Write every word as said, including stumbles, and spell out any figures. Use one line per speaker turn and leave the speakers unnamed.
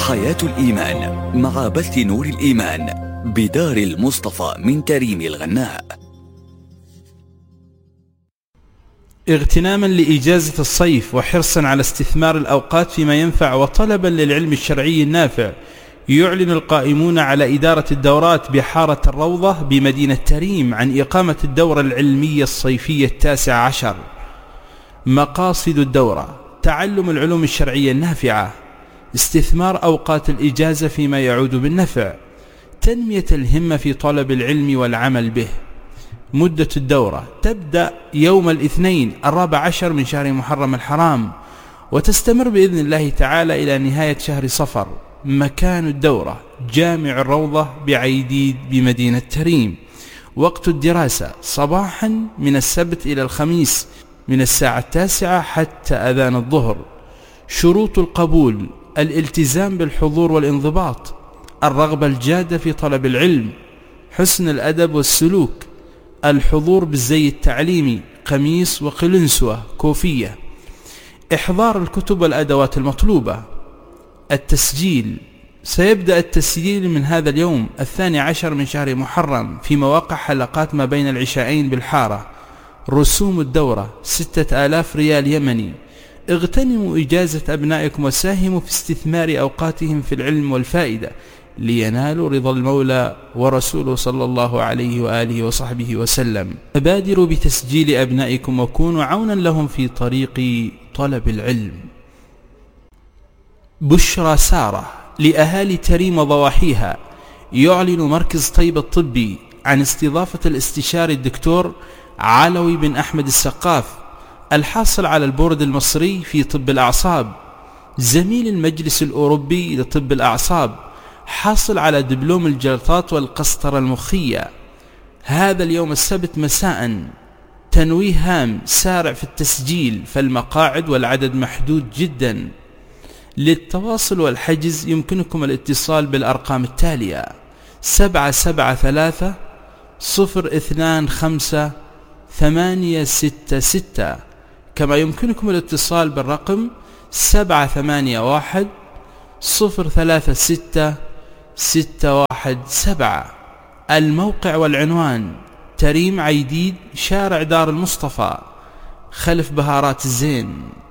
حياة الإيمان مع بث نور الإيمان بدار المصطفى من تريم الغناء.
اغتناما لإجازة الصيف وحرصا على استثمار الأوقات فيما ينفع وطلبا للعلم الشرعي النافع، يعلن القائمون على إدارة الدورات بحارة الروضة بمدينة تريم عن إقامة الدورة العلمية الصيفية التاسع عشر. مقاصد الدورة: تعلم العلوم الشرعية النافعة، استثمار أوقات الإجازة فيما يعود بالنفع، تنمية الهمة في طلب العلم والعمل به. مدة الدورة تبدأ يوم الاثنين الرابع عشر من شهر محرم الحرام وتستمر بإذن الله تعالى إلى نهاية شهر صفر. مكان الدورة: جامع الروضة بعيديد بمدينة تريم. وقت الدراسة: صباحا من السبت إلى الخميس من الساعة التاسعة حتى أذان الظهر. شروط القبول: الالتزام بالحضور والانضباط، الرغبة الجادة في طلب العلم، حسن الأدب والسلوك، الحضور بالزي التعليمي، قميص وقلنسوة كوفية، إحضار الكتب والأدوات المطلوبة. التسجيل: سيبدأ التسجيل من هذا اليوم الثاني عشر من شهر محرم في مواقع حلقات ما بين العشاءين بالحارة. رسوم الدورة ستة آلاف ريال يمني. اغتنموا إجازة أبنائكم وساهموا في استثمار أوقاتهم في العلم والفائدة لينالوا رضا المولى ورسوله صلى الله عليه وآله وصحبه وسلم. فبادروا بتسجيل أبنائكم وكونوا عونا لهم في طريق طلب العلم. بشرى سارة لأهالي تريم وضواحيها: يعلن مركز طيب الطبي عن استضافة الاستشاري الدكتور علوي بن أحمد السقاف، الحاصل على البورد المصري في طب الأعصاب، زميل المجلس الأوروبي لطب الأعصاب، حاصل على دبلوم الجلطات والقسطرة المخية. هذا اليوم السبت مساء. تنويه هام: سارع في التسجيل فالمقاعد والعدد محدود جدا. للتواصل والحجز يمكنكم الاتصال بالأرقام التالية: سبعة سبعة ثلاثة صفر اثنان خمسة ثمانية ستة ستة، كما يمكنكم الاتصال بالرقم سبعة ثمانية واحد صفر ثلاثة ستة ستة واحد سبعة. الموقع والعنوان: تريم عيديد، شارع دار المصطفى، خلف بهارات الزين.